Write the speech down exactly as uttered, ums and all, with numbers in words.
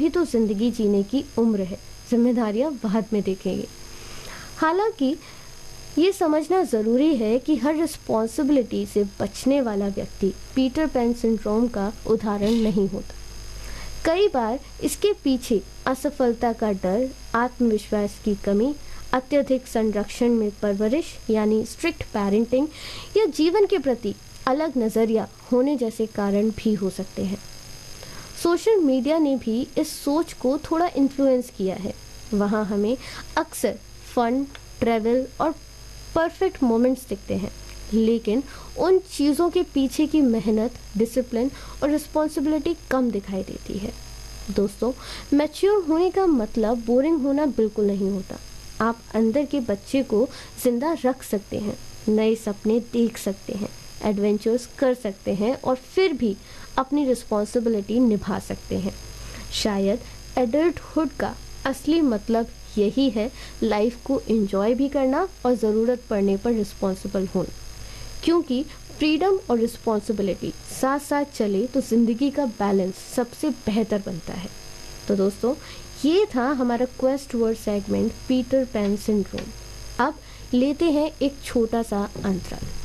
अभी तो जिंदगी जीने की उम्र है, जिम्मेदारियां बाद में देखेंगे। हालांकि ये समझना ज़रूरी है कि हर रिस्पॉन्सिबिलिटी से बचने वाला व्यक्ति पीटर पैन सिंड्रोम का उदाहरण नहीं होता। कई बार इसके पीछे असफलता का डर, आत्मविश्वास की कमी, अत्यधिक संरक्षण में परवरिश यानी स्ट्रिक्ट पेरेंटिंग या जीवन के प्रति अलग नज़रिया होने जैसे कारण भी हो सकते हैं। सोशल मीडिया ने भी इस सोच को थोड़ा इन्फ्लुएंस किया है। वहाँ हमें अक्सर फन, ट्रैवल और परफेक्ट मोमेंट्स दिखते हैं, लेकिन उन चीज़ों के पीछे की मेहनत, डिसिप्लिन और रिस्पॉन्सिबिलिटी कम दिखाई देती है। दोस्तों, मैच्योर होने का मतलब बोरिंग होना बिल्कुल नहीं होता। आप अंदर के बच्चे को जिंदा रख सकते हैं, नए सपने देख सकते हैं, एडवेंचर्स कर सकते हैं और फिर भी अपनी रिस्पॉन्सिबिलिटी निभा सकते हैं। शायद एडल्टहुड का असली मतलब यही है, लाइफ को एंजॉय भी करना और ज़रूरत पड़ने पर रिस्पॉन्सिबल होना। क्योंकि फ्रीडम और रिस्पॉन्सिबिलिटी साथ साथ चले तो ज़िंदगी का बैलेंस सबसे बेहतर बनता है। तो दोस्तों, ये था हमारा quest word segment Peter pan syndrome. अब लेते हैं एक छोटा सा अंतराल।